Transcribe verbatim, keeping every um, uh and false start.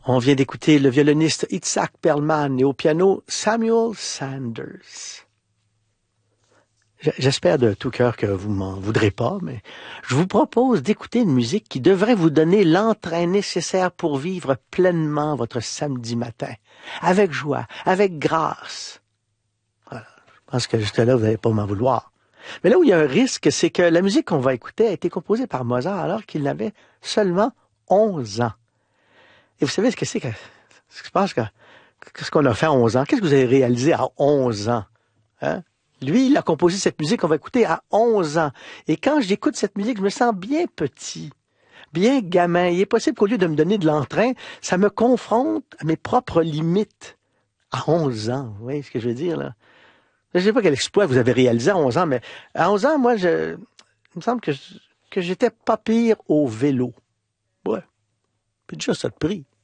On vient d'écouter le violoniste Itzhak Perlman et au piano Samuel Sanders. J'espère de tout cœur que vous m'en voudrez pas, mais je vous propose d'écouter une musique qui devrait vous donner l'entrain nécessaire pour vivre pleinement votre samedi matin, avec joie, avec grâce. Voilà. Je pense que jusque-là, vous n'allez pas m'en vouloir. Mais là où il y a un risque, c'est que la musique qu'on va écouter a été composée par Mozart alors qu'il avait seulement onze ans. Et vous savez ce que c'est que, ce que je pense que, qu'est-ce qu'on a fait à onze ans? Qu'est-ce que vous avez réalisé à onze ans? Hein? Lui, il a composé cette musique qu'on va écouter à onze ans. Et quand j'écoute cette musique, je me sens bien petit, bien gamin. Il est possible qu'au lieu de me donner de l'entrain, ça me confronte à mes propres limites. À onze ans, vous voyez ce que je veux dire, là? Je ne sais pas quel exploit vous avez réalisé à onze ans, mais à onze ans, moi, je, il me semble que, que j'étais pas pire au vélo. Ouais. Puis déjà, ça te prie.